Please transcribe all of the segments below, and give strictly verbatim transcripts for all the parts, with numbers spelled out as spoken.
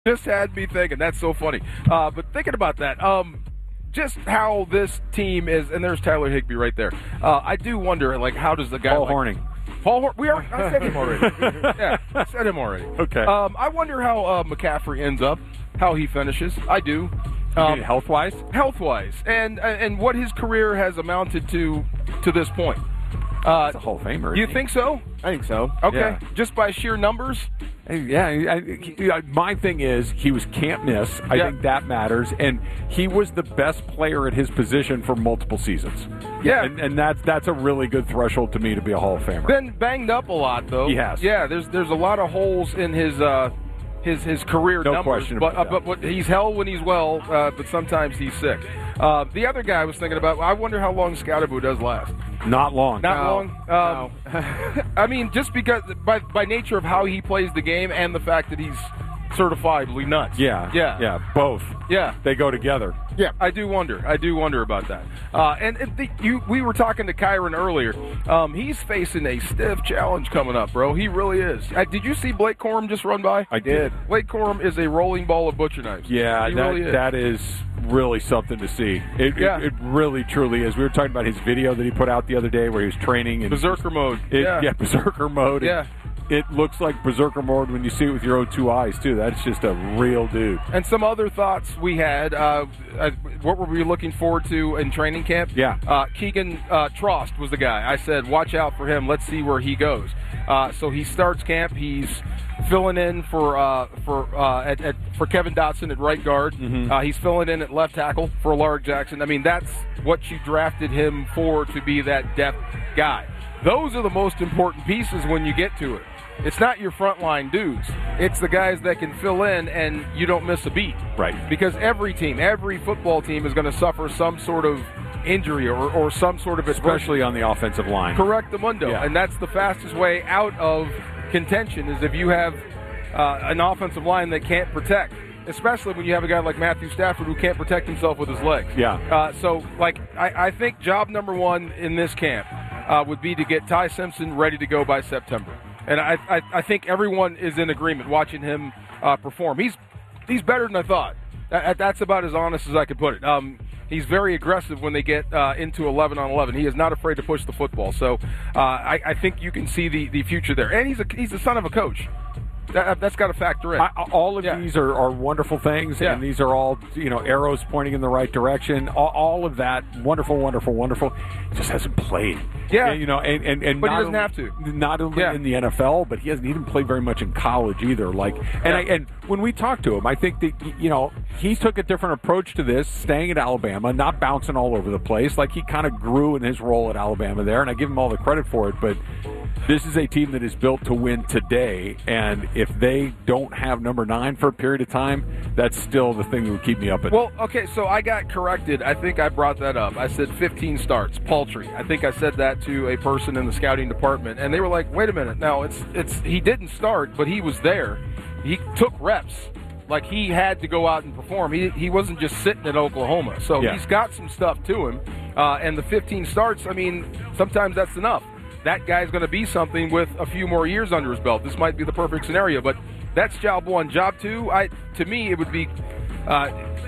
just had me thinking. That's so funny. Uh, but thinking about that, um, just how this team is, and there's Tyler Higbee right there. Uh, I do wonder, like, how does the guy Paul like, Horning. Paul Horning. We are. I said him already. yeah, I said him already. Okay. Um, I wonder how uh, McCaffrey ends up, how he finishes. I do. Um, health wise, health wise, and and what his career has amounted to to this point. Uh, He's a Hall of Famer. You think so? I think so. Okay, yeah. Just by sheer numbers. Yeah, I, I, my thing is he was can't miss. I yeah. think that matters, and he was the best player at his position for multiple seasons. Yeah, and, and that's that's a really good threshold to me to be a Hall of Famer. Been banged up a lot though. He has. Yeah, there's there's a lot of holes in his uh, his his career no numbers. question but, about uh, but but he's hell when he's well, uh, but sometimes he's sick. Uh, the other guy I was thinking about. I wonder how long Scoutaboo does last. Not long. Not no, long. Um, no. I mean, just because by by nature of how he plays the game and the fact that he's certifiably nuts. Yeah. Yeah. Yeah. Both. Yeah. They go together. Yeah, I do wonder. I do wonder about that. Uh, and and the, you, we were talking to Kyron earlier. Um, he's facing a stiff challenge coming up, bro. He really is. Uh, did you see Blake Corum just run by? I did. Blake Corum is a rolling ball of butcher knives. Yeah, he that, really is. that is really something to see. It, yeah. it, it really, truly is. We were talking about his video that he put out the other day where he was training. And Berserker mode. It, yeah. yeah, Berserker mode. Yeah. It looks like Berserker mode when you see it with your own two eyes, too. That's just a real dude. And some other thoughts we had. Uh, uh, what were we looking forward to in training camp? Yeah. Uh, Keegan uh, Trost was the guy. I said, watch out for him. Let's see where he goes. Uh, so he starts camp. He's filling in for uh, for uh, at, at, for Kevin Dotson at right guard. Mm-hmm. Uh, he's filling in at left tackle for Larry Jackson. I mean, that's what you drafted him for, to be that depth guy. Those are the most important pieces when you get to it. It's not your frontline dudes. It's the guys that can fill in and you don't miss a beat. Right. Because every team, every football team is going to suffer some sort of injury or, or some sort of adversity. Especially on the offensive line. Correct the mundo. Yeah. And that's the fastest way out of contention is if you have uh, an offensive line that can't protect. Especially when you have a guy like Matthew Stafford who can't protect himself with his legs. Yeah. Uh, so, like, I, I think job number one in this camp uh, would be to get Ty Simpson ready to go by September. And I, I, I think everyone is in agreement watching him uh, perform. He's he's better than I thought. That, that's about as honest as I could put it. Um, he's very aggressive when they get uh, into eleven on eleven. He is not afraid to push the football. So uh, I, I think you can see the, the future there. And he's a, he's the son of a coach. That, that's got to factor in. I, all of yeah. these are, are wonderful things, yeah. and these are all, you know, arrows pointing in the right direction. All, all of that, wonderful, wonderful, wonderful. He just hasn't played. Yeah. You know, and, and, and but not he doesn't only, have to. Not only yeah. in the N F L, but he hasn't even played very much in college either. Like, and yeah. I, and when we talked to him, I think that, you know, he took a different approach to this, staying at Alabama, not bouncing all over the place. Like, he kind of grew in his role at Alabama there, and I give him all the credit for it, but this is a team that is built to win today, and if they don't have number nine for a period of time, that's still the thing that would keep me up at night. Well, okay, so I got corrected. I think I brought that up. I said fifteen starts, paltry. I think I said that to a person in the scouting department, and they were like, wait a minute. Now, it's it's he didn't start, but he was there. He took reps. Like, he had to go out and perform. He he wasn't just sitting at Oklahoma. So yeah. he's got some stuff to him. Uh, and the fifteen starts, I mean, sometimes that's enough. That guy's going to be something with a few more years under his belt. This might be the perfect scenario, but that's job one. Job two, I to me, it would be uh,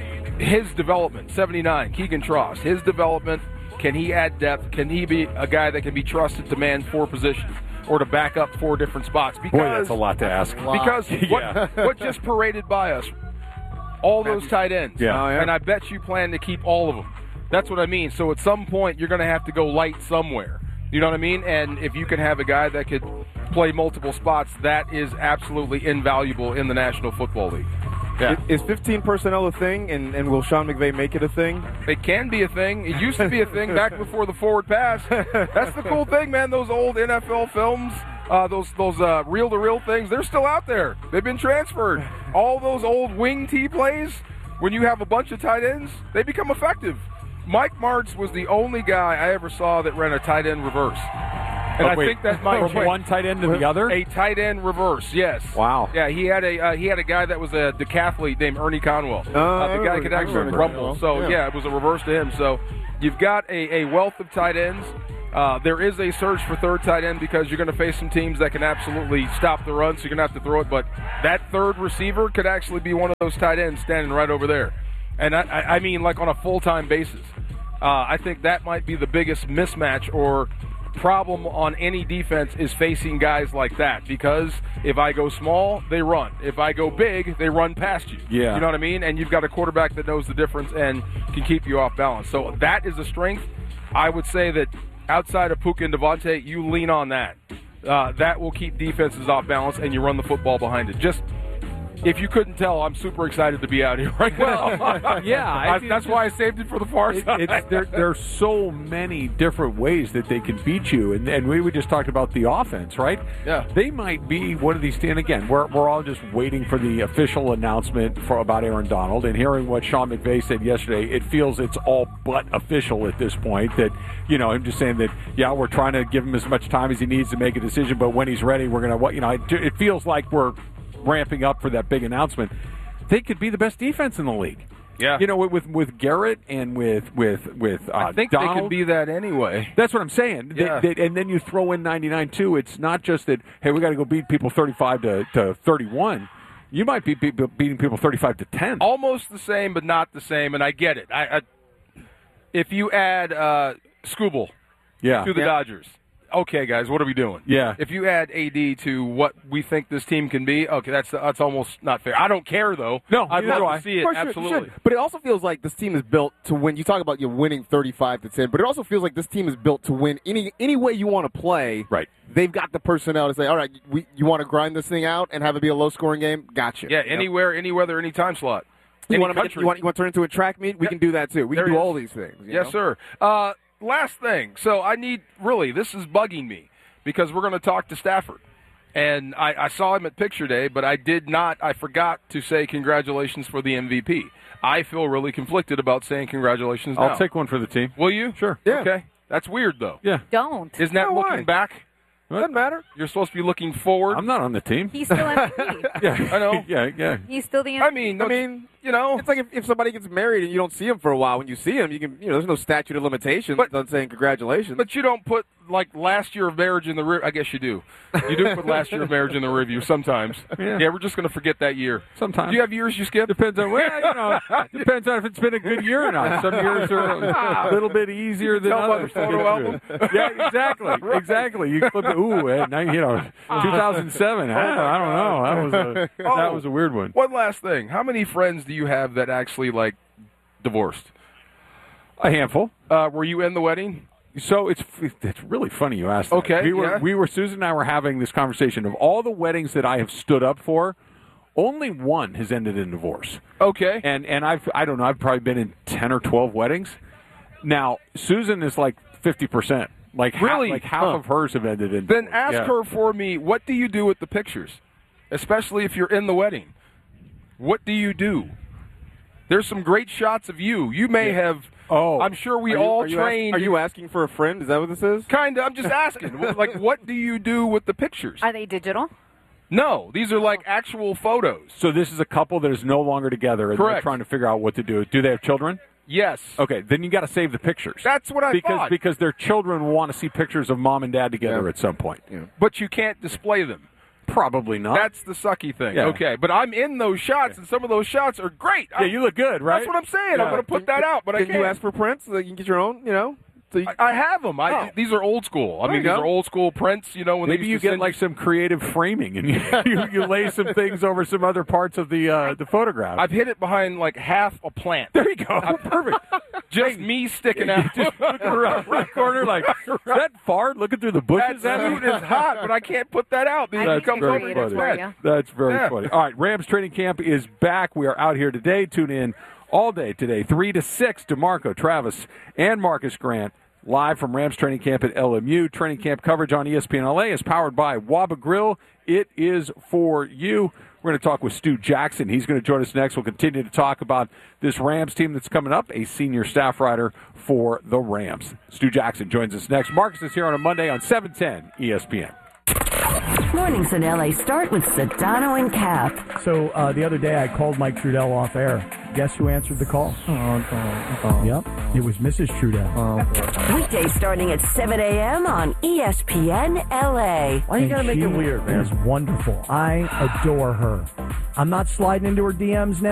his development, seventy-nine, Keegan Trost. His development, can he add depth? Can he be a guy that can be trusted to man four positions or to back up four different spots? Because, Boy, that's a lot to ask. Because yeah. what, what just paraded by us? All those tight ends. Yeah. Oh, yeah. And I bet you plan to keep all of them. That's what I mean. So at some point, you're going to have to go light somewhere. You know what I mean? And if you can have a guy that could play multiple spots, that is absolutely invaluable in the National Football League. Yeah. Is fifteen personnel a thing, and, and will Sean McVay make it a thing? It can be a thing. It used to be a thing back before the forward pass. That's the cool thing, man. Those old N F L films, uh, those those uh, reel-to-reel things, they're still out there. They've been transferred. All those old wing T plays, when you have a bunch of tight ends, they become effective. Mike Martz was the only guy I ever saw that ran a tight end reverse. And oh, I wait, think that might from change. one tight end to the other? A tight end reverse, yes. Wow. Yeah, he had a uh, he had a guy that was a decathlete named Ernie Conwell. Uh, uh, the guy could actually rumble. So, yeah. yeah, it was a reverse to him. So you've got a, a wealth of tight ends. Uh, there is a search for third tight end because you're going to face some teams that can absolutely stop the run, so you're going to have to throw it. But that third receiver could actually be one of those tight ends standing right over there. And I, I mean like on a full-time basis. Uh, I think that might be the biggest mismatch or problem on any defense is facing guys like that, because if I go small, they run. If I go big, they run past you. Yeah. You know what I mean? And you've got a quarterback that knows the difference and can keep you off balance. So that is a strength. I would say that outside of Puka and Devontae, you lean on that. Uh, that will keep defenses off balance, and you run the football behind it. Just if you couldn't tell, I'm super excited to be out here right now. Yeah, I, that's why I saved it for the far It, side. it's, there, there are so many different ways that they can beat you, and, and we, we just talked about the offense, right? Yeah. They might be one of these, and again, we're, we're all just waiting for the official announcement for about Aaron Donald, and hearing what Sean McVay said yesterday, it feels it's all but official at this point, that, you know, him just saying that, yeah, we're trying to give him as much time as he needs to make a decision, but when he's ready, we're going to, you know, it, it feels like we're ramping up for that big announcement. They could be the best defense in the league. Yeah. You know, with with Garrett and with with with uh, I think Donald, they could be that anyway. That's what I'm saying. Yeah. They, they, and then you throw in ninety-nine too. It's not just that, hey, we got to go beat people thirty-five to, to thirty-one. You might be, be beating people thirty-five to ten. Almost the same, but not the same, and I get it. I, I if you add uh, Scooble yeah. to the Yeah. Dodgers. Okay, guys, what are we doing? Yeah. If you add A D to what we think this team can be, okay, that's that's almost not fair. I don't care, though. No, I'd neither do love I. to see it, For sure, absolutely. sure. But it also feels like this team is built to win. You talk about you winning thirty-five to ten, but it also feels like this team is built to win any any way you want to play. Right. They've got the personnel to say, all right, we, you want to grind this thing out and have it be a low-scoring game? Gotcha. Yeah, You know? anywhere, any weather, any time slot. You Any want, to make it, country. you, want, you want to turn it into a track meet? We Yeah. can do that, too. We There can do it all is. these things. you Yes, know? sir. Uh, last thing. So I need, really, this is bugging me because we're going to talk to Stafford. And I, I saw him at Picture Day, but I did not, I forgot to say congratulations for the M V P. I feel really conflicted about saying congratulations now. I'll take one for the team. Will you? Sure. Yeah. Okay. That's weird, though. Yeah. Don't. Isn't that No, looking why? back? Doesn't matter. You're supposed to be looking forward. I'm not on the team. He's still M V P. Yeah. I know. yeah, yeah. He's still the M V P. I mean, I don't- mean, you know, it's like if, if somebody gets married and you don't see him for a while. When you see him, you can, you know, there's no statute of limitations But- on saying congratulations. but you don't put like last year of marriage in the rear. I guess you do. You do put last year of marriage in the review sometimes. Yeah. we're just going to forget that year. Sometimes. Do you have years you skip? Depends on well, you know, depends on if it's been a good year or not. Some years are a little bit easier than Tell by others. the to photo get album. through. Yeah, exactly, exactly. You flip it. Ooh, eh, now, you know, two thousand seven. I, I don't know. That was a Oh. that was a weird one. One last thing. How many friends do you have that actually like divorced? A handful. Uh, were you in the wedding? So it's it's really funny you asked that. Okay, we were yeah. we were Susan and I were having this conversation of all the weddings that I have stood up for, only one has ended in divorce. Okay. And and I've I don't know, I've probably been in ten or twelve weddings. Now, Susan is like fifty percent. Like Really? half, like half Huh. of hers have ended in Then divorce. ask Yeah. her for me, what do you do with the pictures? Especially if you're in the wedding. What do you do? There's some great shots of you. You may have, Oh. I'm sure we Are you- all are you ask- trained. are you asking for a friend? Is that what this is? Kind of. I'm just asking. Like, what do you do with the pictures? Are they digital? No, these are like actual photos. So this is a couple that is no longer together and they're Correct. trying to figure out what to do. Do they have children? Yes. Okay, then you got to save the pictures. That's what I because thought. because their children want to see pictures of mom and dad together Yeah. at some point. But you can't display them. Probably not. That's the sucky thing. Yeah. Okay, but I'm in those shots, and some of those shots are great. yeah, you look good, right? That's what I'm saying. Yeah. I'm going to put that out, but I Can can't. you ask for prints so that you can get your own, you know? So you, I, I have them. I, Oh. These are old school. I There mean, you these go. are old school prints. You know, when Maybe they you used to get send like some creative framing and you, you, you lay some things over some other parts of the uh, the photograph. I've hid it behind like half a plant. there you go. Perfect. Just me sticking out. Just look around right corner like, is that far? Looking through the bushes. That at me? suit is hot, but I can't put that out because I it think comes it's over creative the for plant. you. That's very Yeah. funny. All right, Rams training camp is back. We are out here today. Tune in all day today, three to six. DeMarco, Travis, and Marcus Grant live from Rams training camp at L M U. Training camp coverage on E S P N L A is powered by Waba Grill. It is for you. We're going to talk with Stu Jackson. He's going to join us next. We'll continue to talk about this Rams team that's coming up, a senior staff writer for the Rams. Stu Jackson joins us next. Marcus is here on a Monday on seven ten E S P N. Mornings in L A start with Sedano and Cap. So uh, the other day I called Mike Trudell off air. Guess who answered the call? Oh, oh, oh. Yep, it was Missus Trudell. Oh. Weekdays starting at seven a.m. on E S P N L A. Why you gotta make it weird, man? Is wonderful. I adore her. I'm not sliding into her D Ms now.